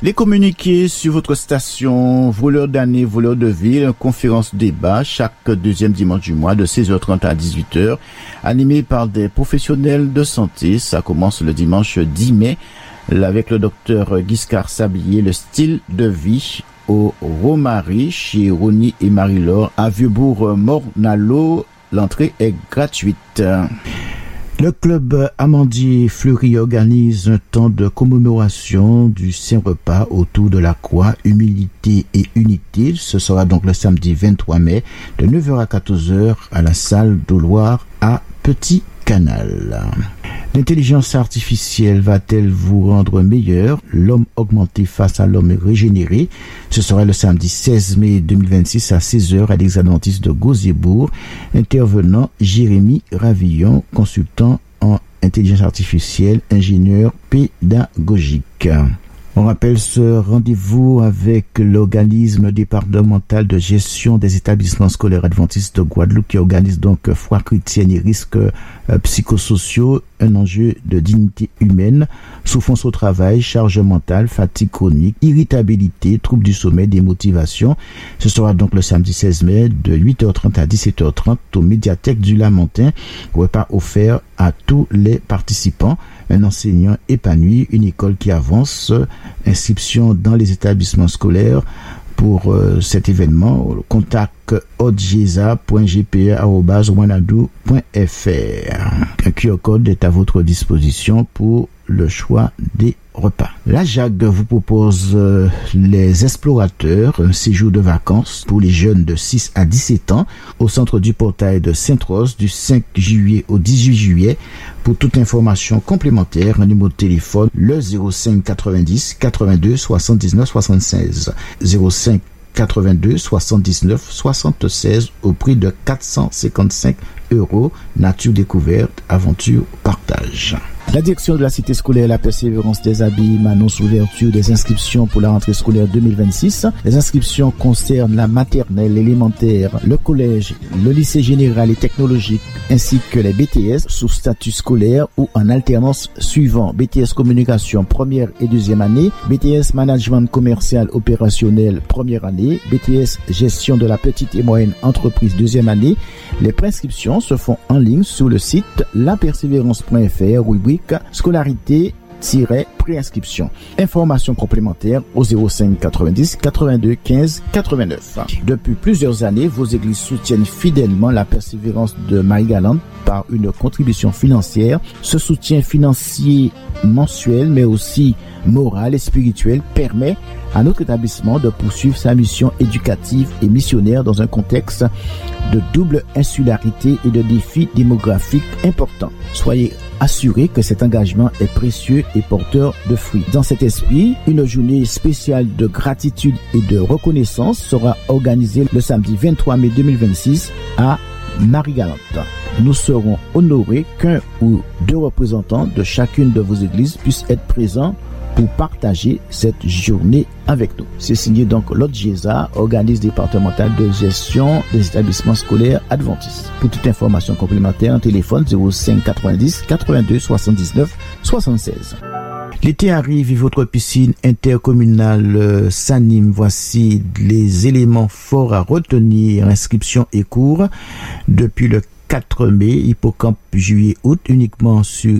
Les communiqués sur votre station, voleurs d'année, voleurs de ville, conférence débat chaque deuxième dimanche du mois de 16h30 à 18h, animé par des professionnels de santé. Ça commence le dimanche 10 mai avec le docteur Giscard Sablier, le style de vie au Romary chez Ronnie et Marie-Laure à Vieux-Bourg-Mornalo. L'entrée est gratuite. Le club Amandier Fleury organise un temps de commémoration du Saint-Repas autour de la croix, humilité et unité. Ce sera donc le samedi 23 mai de 9h à 14h à la salle d'Auloir à Petit Canal. L'intelligence artificielle va-t-elle vous rendre meilleur? L'homme augmenté face à l'homme régénéré. Ce sera le samedi 16 mai 2026 à 16h à l'Église adventiste de Gauziebourg. Intervenant Jérémy Ravillon, consultant en intelligence artificielle, ingénieur pédagogique. On rappelle ce rendez-vous avec l'organisme départemental de gestion des établissements scolaires adventistes de Guadeloupe qui organise donc foi chrétienne et risques psychosociaux, un enjeu de dignité humaine, souffrance au travail, charge mentale, fatigue chronique, irritabilité, troubles du sommeil, démotivation. Ce sera donc le samedi 16 mai de 8h30 à 17h30 au médiathèque du Lamentin. Repas offert à tous les participants. Un enseignant épanoui, une école qui avance, inscription dans les établissements scolaires pour cet événement. Contact odgesa.gpe@wanadoo.fr. Un QR code est à votre disposition pour le choix des repas. La JAG vous propose les explorateurs, un séjour de vacances pour les jeunes de 6 à 17 ans au centre du portail de Sainte-Rose du 5 juillet au 18 juillet. Pour toute information complémentaire, un numéro de téléphone, le 05 90 82 79 76. 05 82 79 76 au prix de 455 €. Nature découverte, aventure, partage. La direction de la cité scolaire La Persévérance des Abbayes annonce l'ouverture des inscriptions pour la rentrée scolaire 2026. Les inscriptions concernent la maternelle, l'élémentaire, le collège, le lycée général et technologique, ainsi que les BTS sous statut scolaire ou en alternance suivant BTS communication première et deuxième année, BTS management commercial opérationnel première année, BTS gestion de la petite et moyenne entreprise deuxième année. Les préinscriptions se font en ligne sur le site lapersévérance.fr, rubrique scolarité-préinscription. Informations complémentaires au 05 90 82 15 89. Depuis plusieurs années, vos églises soutiennent fidèlement la persévérance de Marie-Galante par une contribution financière. Ce soutien financier mensuel, mais aussi moral et spirituel, permet à notre établissement de poursuivre sa mission éducative et missionnaire dans un contexte de double insularité et de défis démographiques importants. Soyez assurés que cet engagement est précieux et porteur de fruits. Dans cet esprit, une journée spéciale de gratitude et de reconnaissance sera organisée le samedi 23 mai 2026 à Marie-Galante. Nous serons honorés qu'un ou deux représentants de chacune de vos églises puissent être présents pour partager cette journée avec nous. C'est signé donc l'ODGESA, organisme départemental de gestion des établissements scolaires adventistes. Pour toute information complémentaire, un téléphone 05 90 82 79 76. L'été arrive et votre piscine intercommunale s'anime. Voici les éléments forts à retenir. Inscription et cours depuis le 4 mai, hippocampe juillet-août, uniquement sur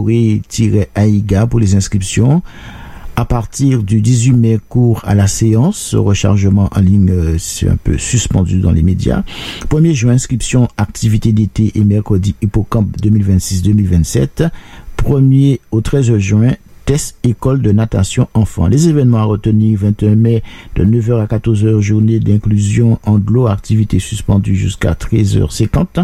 Inoré-Aïga pour les inscriptions. À partir du 18 mai, cours à la séance, rechargement en ligne, c'est un peu suspendu dans les médias. 1er juin, inscription, activité d'été et mercredi, hippocampe 2026-2027. 1er au 13 juin, test école de natation enfants. Les événements à retenir: 21 mai de 9h à 14h, journée d'inclusion en de l'eau, activité suspendue jusqu'à 13h50.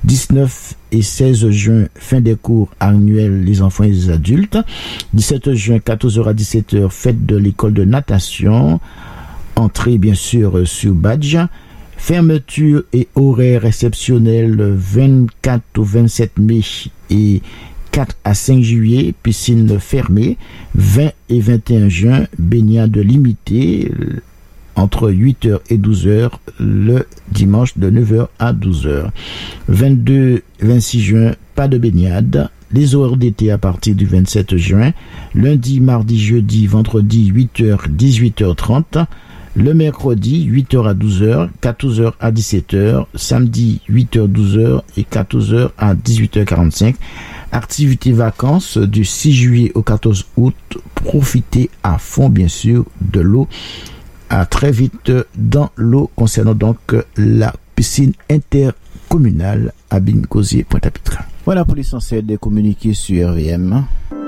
19 et 16 juin, fin des cours annuels les enfants et les adultes. 17 juin, 14h à 17h, fête de l'école de natation. Entrée bien sûr sur badge. Fermeture et horaire exceptionnel 24 au 27 mai et 4 à 5 juillet, piscine fermée. 20 et 21 juin, baignade limitée entre 8h et 12h le dimanche de 9h à 12h. 22 26 juin, pas de baignade. Les horaires d'été à partir du 27 juin. Lundi, mardi, jeudi, vendredi, 8h, 18h30. Le mercredi, 8h à 12h, 14h à 17h. Samedi, 8h, 12h et 14h à 18h45. Activité vacances du 6 juillet au 14 août. Profitez à fond, bien sûr, de l'eau. À très vite dans l'eau concernant donc la piscine intercommunale à Bincozier, Pointe-à-Pitre. Voilà pour l'essentiel des communiqués sur RVM.